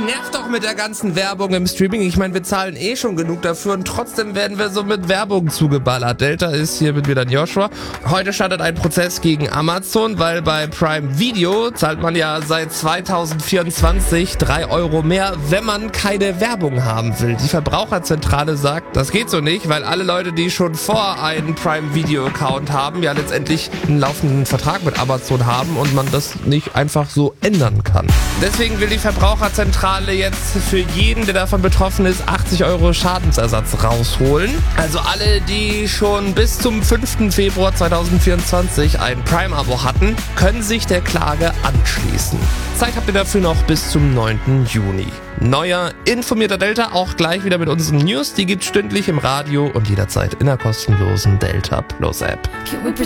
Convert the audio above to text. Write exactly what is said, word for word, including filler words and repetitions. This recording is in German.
nervt doch mit der ganzen Werbung im Streaming. Ich meine, wir zahlen eh schon genug dafür und trotzdem werden wir so mit Werbung zugeballert. Delta ist hier mit wieder Joshua. Heute startet ein Prozess gegen Amazon, weil bei Prime Video zahlt man ja seit zweitausendvierundzwanzig drei Euro mehr, wenn man keine Werbung haben will. Die Verbraucherzentrale sagt, das geht so nicht, weil alle Leute, die schon vor einen Prime Video Account haben, ja letztendlich einen laufenden Vertrag mit Amazon haben und man das nicht einfach so ändern kann. Deswegen will die Verbraucherzentrale jetzt für jeden, der davon betroffen ist, achtzig Euro Schadensersatz rausholen. Also alle, die schon bis zum fünften Februar zweitausendvierundzwanzig ein Prime-Abo hatten, können sich der Klage anschließen. Zeit habt ihr dafür noch bis zum neunten Juni. Neuer informierter Delta, auch gleich wieder mit unseren News. Die gibt's stündlich im Radio und jederzeit in der kostenlosen Delta Plus App.